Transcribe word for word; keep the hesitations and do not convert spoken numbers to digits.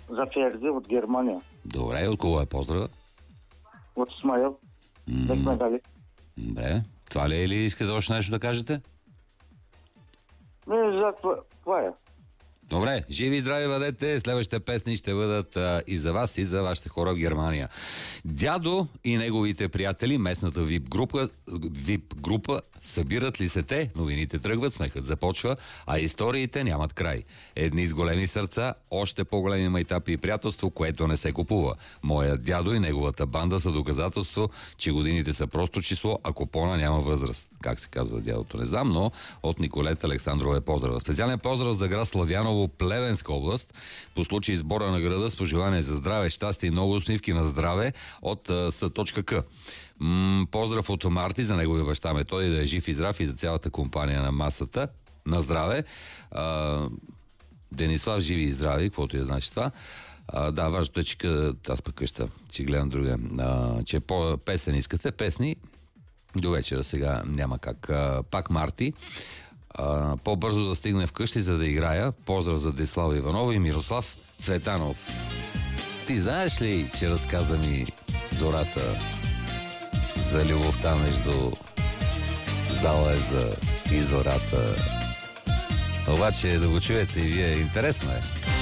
За Ферди от Германия. Добре, от кого е поздрава? От Смайл. Бехме дали. Добре. Това ли е или искате още нещо да кажете? Не, за това, това е. Добре, живи и здрави бъдете. Следващите песни ще бъдат а, и за вас, и за вашите хора в Германия. Дядо и неговите приятели, местната вип група, вип група, събират ли се те? Новините тръгват, смехът започва, а историите нямат край. Едни с големи сърца, още по-големи майтапи и приятелство, което не се купува. Моят дядо и неговата банда са доказателство, че годините са просто число, ако пона няма възраст. Как се казва дядото, не знам, но от Николета Александрова е поздрава. Специален поздрав за град Славяново, Плевенска област, по случай сбора на града с пожелание за здраве, щастие и много усмивки на здраве от С.К. М- поздрав от Марти за неговия баща Методи, да е жив и здрав, и за цялата компания на масата. На здраве. А, Денислав, живи и здрави, каквото я значи това. А, да, важното е, че аз пък къща, че гледам друга, а, че по песен искате, песни до вечера сега няма как. А, пак Марти. Uh, по-бързо да стигне вкъщи, за да играя. Поздрав за Дислава Иванова и Мирослав Цветанов. Ти знаеш ли, че разказа ми Зората за любовта между Залеза и Зората? Обаче да го чуете и вие, интересно е.